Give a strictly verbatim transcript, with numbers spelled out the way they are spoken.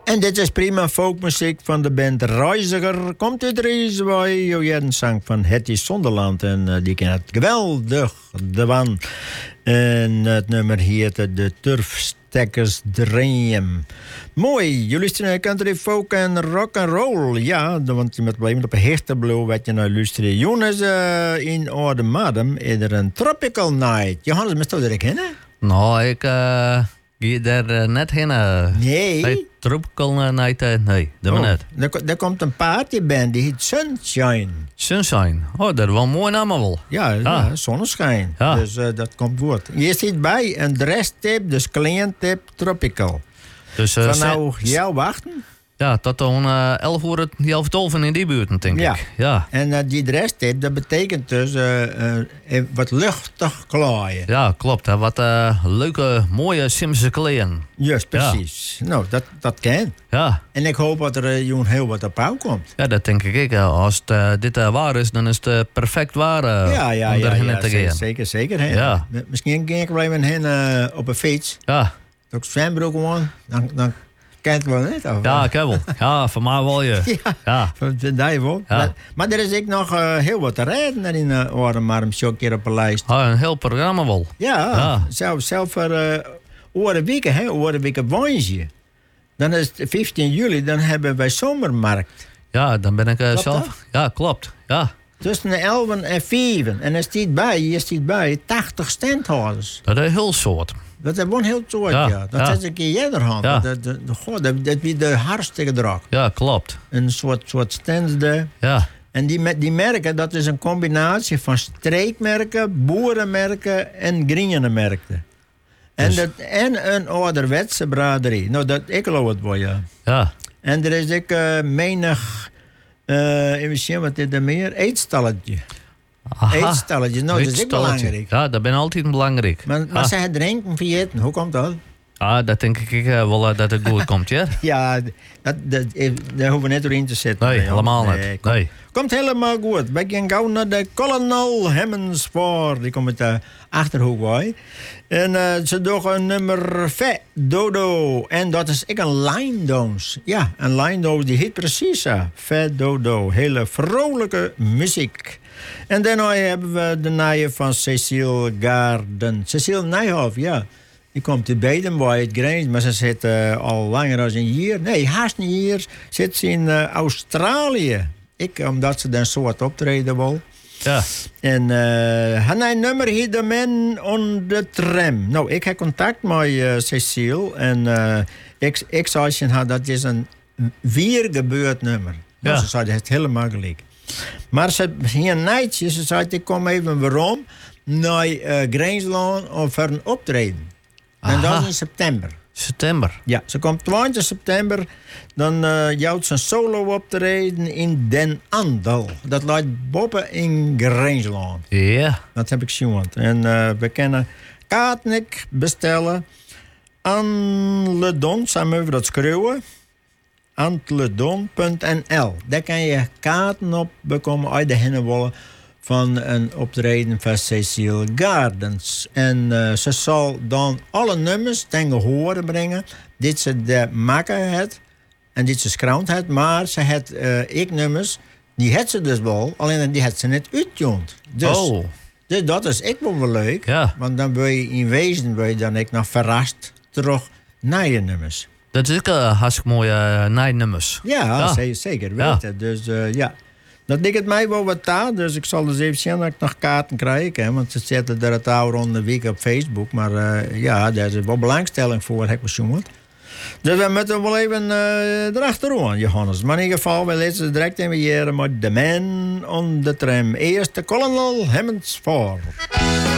En dit is prima folkmuziek van de band Reiziger. Komt uit Rijswijk. Je hebt een zang van Hetty Zonderland. En uh, die kent het geweldig, de wan. En het nummer heette De Turfstekkers Dream. Mooi. Jullie luisteren naar country, folk en rock and roll. Ja, want je moet blijven op een hechte blauw wat je nou luistert. Jonas uh, in Oude Madem is er een Tropical Night. Johannes, moet je dat kennen? Nou, ik uh, ga daar uh, net heen. Uh, nee. Nee, Tropical Night, uh, nee, dat oh, net. Er, er komt een partyband die heet Sunshine. Sunshine. Oh, dat is wel een mooi naam wel. Ja, ah. ja zonneschijn. Ja. Dus uh, dat komt goed. Je ziet bij een dresstip, dus klein tip, Tropical. Dus, uh, Van nou, jou wachten? Ja, tot om uh, elf uur, half twaalf in die buurt, denk ja. ik. Ja. En uh, die dresstip, dat betekent dus uh, uh, wat luchtig klaaien. Ja, klopt. Hè. Wat uh, leuke, mooie Simse kleden. Juist, precies. Ja. Nou, dat, dat kan. Ja. En ik hoop dat er uh, heel wat op jou komt. Ja, dat denk ik. Als het, uh, dit uh, waar is, dan is het uh, perfect waar uh, ja, ja, om ja, erheen ja, te zeker, gaan. zeker, zeker. Hè. Ja. Misschien ga ik wel even heen uh, op een fiets. Ja. Dat ik zwembroek gewoon, dan... dan Kent het wel niet? Of? Ja, ik heb wel. Ja, voor mij wel je. Ja, ja. Vind jij wel. Ja. Maar, maar er is ook nog uh, heel wat te rijden in uh, Oudemarm, zo'n keer op een lijst. Ja, een heel programma wel. Ja, ja. zelf, zelf voor uh, Oorweken, hè, Oorweken woensdag. Dan is het vijftien juli, dan hebben wij zomermarkt. Ja, dan ben ik uh, klopt zelf. Dat? Ja, klopt. Ja. Tussen de elf en vijf. En er staat bij, je staat bij, tachtig standhouders. Dat is heel soort. Dat is gewoon heel soort, ja. ja. Dat ja. is een keer eerder hand. Ja. Dat, dat, dat, dat, dat is de hartstikke druk. Ja, klopt. Een soort, soort stands daar. Ja. En die, die merken, dat is een combinatie van streekmerken, boerenmerken en grinjenmerken. En, dus. dat, en een ouderwetse braderie. Nou, dat, ik geloof het wel, ja. Ja. En er is ook uh, menig, uh, even zien wat is er meer, eetstalletje. Aha. Eetstalletje, nou, dat is ook belangrijk. Ja, dat ben altijd belangrijk. Maar, maar ah. ze het drinken via eten, hoe komt dat? Ah, dat denk ik uh, wel uh, dat het goed komt, ja? Ja, dat, dat, daar hoeven we net doorheen te zitten. Nee, helemaal niet. Nee, kom, nee. Komt helemaal goed. Wij gaan gauw naar de Colonel Hemmenspoor. Die komt uit de Achterhoek bij. En uh, ze doen een nummer Fe Dodo. En dat is ik een line dance. Ja, een line dance die heet precies zo. Fe Dodo. Hele vrolijke muziek. En daarna hebben we de naaien van Cecile Garden. Cecile Nijhoff, ja. Die komt uit Bedenboy, het Grijns, maar ze zit uh, al langer dan een jaar. Nee, haast een jaar zit ze in uh, Australië. Ik, omdat ze dan soort optreden wil. Ja. En uh, haar nummer heet The Man on the Tram. Nou, ik heb contact met uh, Cecile. En uh, ik, ik zei aan haar, dat is een weergebeurd nummer. Ja. Nou, ze zei, het helemaal gelijk. Maar ze hier een nightje, ze zei, ik kom even waarom naar uh, Grijnsland voor een optreden. En Aha. dat is in september. September? Ja, ze komt twintig september. Dan uh, jouwt ze een solo optreden in Den Andel. Dat lijkt boven in Grijnsland. Ja. Dat heb ik gezien. En uh, we kunnen kaarten bestellen aan Ledon, samen we dat schreeuwen. antledon punt n l. Daar kan je kaarten op bekomen uit de Hennewolle van een optreden van Cecile Gardens. En uh, ze zal dan alle nummers ten gehore brengen. Dit ze de maken het en dit ze schrouwt het, maar ze het uh, ik nummers, die het ze dus wel, alleen die het ze net uitjoend. Dus, oh. dus dat is ik wel wel leuk, ja. Want dan ben je in wezen ben je dan ik nog verrast terug naar je nummers. Dat is ook uh, hartstikke mooie uh, nummers. Ja, ja. zeker, zeker weten. Ja. Dus uh, ja. Dat dik het mij wel wat taal, dus ik zal dus even zien dat ik nog kaarten krijg. Hè, want ze zetten er het oude rond de week op Facebook. Maar uh, ja, daar is wel belangstelling voor, heb ik wel. Dus we moeten wel even uh, erachteraan, Johannes. Maar in ieder geval, we lezen ze direct even hier met The Man on the Tram. Eerst de Colonel Hemmenspoor.